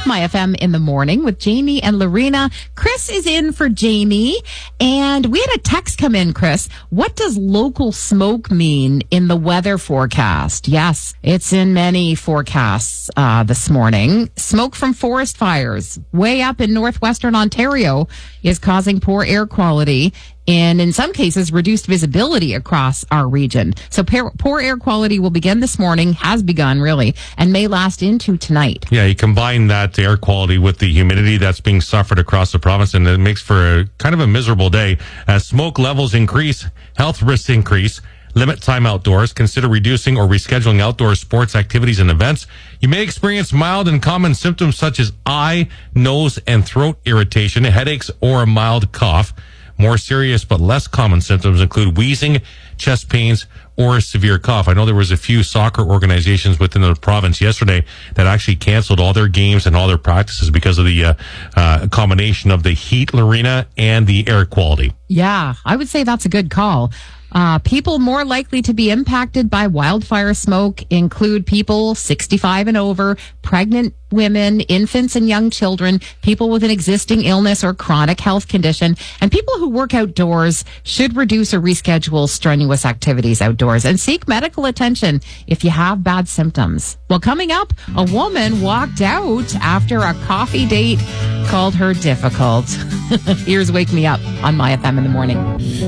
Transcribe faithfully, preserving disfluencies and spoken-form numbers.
My F M in the morning with Jamie and Lorena. Chris is in for Jamie, and we had a text come in, Chris. What does local smoke mean in the weather forecast? Yes, it's in many forecasts uh, this morning. Smoke from forest fires way up in northwestern Ontario is causing poor air quality and in some cases reduced visibility across our region. So poor air quality will begin this morning, has begun really, and may last into tonight. Yeah, you combine that air quality with the humidity that's being suffered across the province, and it makes for a kind of a miserable day. As smoke levels increase, health risks increase. Limit time outdoors. Consider reducing or rescheduling outdoor sports activities and events. You may experience mild and common symptoms such as eye, nose, and throat irritation, headaches, or a mild cough. More serious but less common symptoms include wheezing, chest pains, or a severe cough. I know there was a few soccer organizations within the province yesterday that actually canceled all their games and all their practices because of the uh, uh, combination of the heat, Lorena, and the air quality. Yeah, I would say that's a good call. Uh, people more likely to be impacted by wildfire smoke include people sixty-five and over, pregnant women, infants and young children, people with an existing illness or chronic health condition, and people who work outdoors should reduce or reschedule strenuous activities outdoors and seek medical attention if you have bad symptoms. Well, coming up, a woman walked out after a coffee date called her difficult. Here's Wake Me Up on My F M in the morning.